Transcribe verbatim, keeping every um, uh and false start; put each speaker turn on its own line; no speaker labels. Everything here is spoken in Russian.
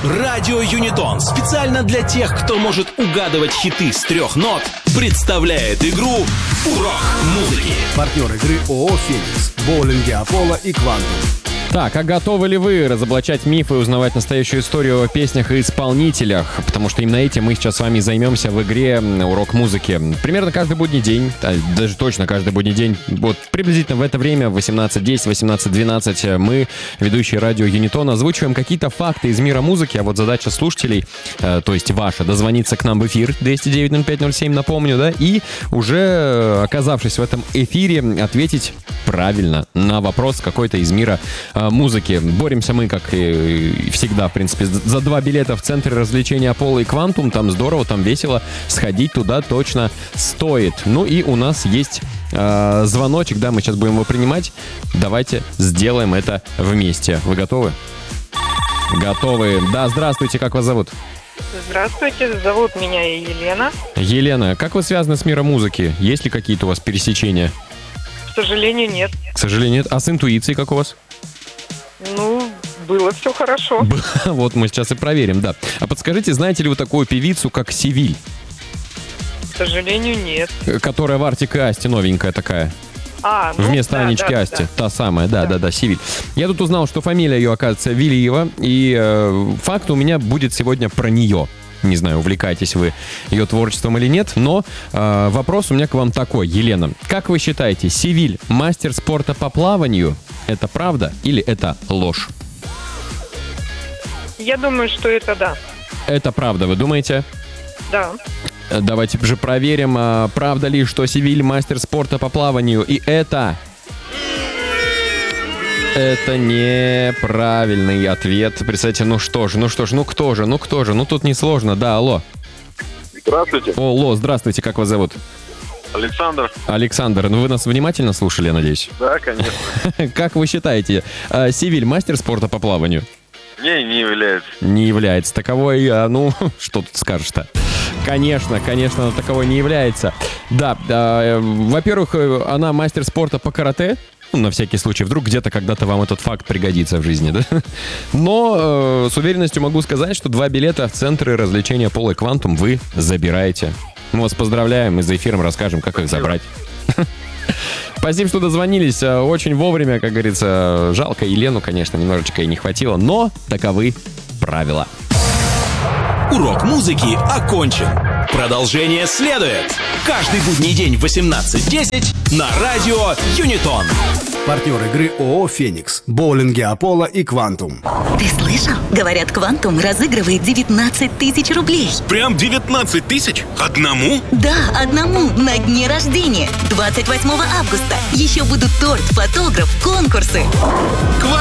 Радио Юнитон специально для тех, кто может угадывать хиты с трех нот, представляет игру «Урок музыки».
Партнер игры ООО «Феникс», боулинги Аполло и Квантум.
Так, а готовы ли вы разоблачать мифы и узнавать настоящую историю о песнях и исполнителях? Потому что именно этим мы сейчас с вами займемся в игре «Урок музыки». Примерно каждый будний день, даже точно каждый будний день, вот приблизительно в это время, в восемнадцать десять, восемнадцать двенадцать, мы, ведущие радио Юнитон, озвучиваем какие-то факты из мира музыки, а вот задача слушателей, э, то есть ваша, дозвониться к нам в эфир двести девять ноль пять ноль семь, напомню, да, и уже, оказавшись в этом эфире, ответить правильно на вопрос какой-то из мира э, музыки. Боремся мы, как и всегда, в принципе, за два билета в центре развлечения Аполло и Квантум. Там здорово, там весело. Сходить туда точно стоит. Ну и у нас есть э, звоночек, да, мы сейчас будем его принимать. Давайте сделаем это вместе. Вы готовы? Готовы. Да, здравствуйте, как вас зовут?
Здравствуйте, зовут меня Елена.
Елена, как вы связаны с миром музыки? Есть ли какие-то у вас пересечения?
К сожалению, нет.
К сожалению, нет. А с интуицией как у вас?
Ну, было все хорошо.
Вот мы сейчас и проверим, да. А подскажите, знаете ли вы такую певицу, как Севиль?
К сожалению, нет.
Которая в Артик и Асти новенькая такая.
А, ну,
Вместо
да,
Анечки
да,
Асти.
да.
Та самая, да, да,
Да.
да, Севиль. Я тут узнал, что фамилия ее, оказывается, Вилиева. И э, факт у меня будет сегодня про нее. Не знаю, увлекаетесь вы ее творчеством или нет, но э, вопрос у меня к вам такой, Елена. Как вы считаете, Севиль мастер спорта по плаванию? Это правда или это ложь?
Я думаю, что это да.
Это правда, вы думаете?
Да.
Э, Давайте же проверим, э, правда ли, что Севиль мастер спорта по плаванию. И это... Это неправильный ответ. Представьте, ну что же, ну что же, ну кто же, ну кто же, ну тут несложно. Да, алло.
Здравствуйте,
Алло, здравствуйте, как вас зовут?
Александр.
Александр, ну вы нас внимательно слушали, я надеюсь?
Да, конечно.
Как вы считаете, э, Севиль мастер спорта по плаванию?
Не, не является.
Не является таковой, а, ну, что тут скажешь-то? Конечно, конечно, она таковой не является. Да, э, во-первых, э, она мастер спорта по карате. Ну, на всякий случай, вдруг где-то когда-то вам этот факт пригодится в жизни, да? Но э, с уверенностью могу сказать, что два билета в центры развлечения Аполло и Квантум вы забираете. Мы вас поздравляем, мы за эфиром расскажем, как их забрать. Спасибо, что дозвонились. Очень вовремя, как говорится. Жалко Елену, конечно, немножечко и не хватило, но таковы правила.
Урок музыки окончен. Продолжение следует. Каждый будний день в восемнадцать десять на радио Юнитон.
Партнер игры ООО «Феникс», боулинги Аполло и Квантум.
Ты слышал? Говорят, Квантум разыгрывает девятнадцать тысяч рублей.
Прям девятнадцать тысяч? Одному?
Да, одному на дне рождения. двадцать восьмого августа. Еще будут торт, фотограф, конкурсы.
Квартал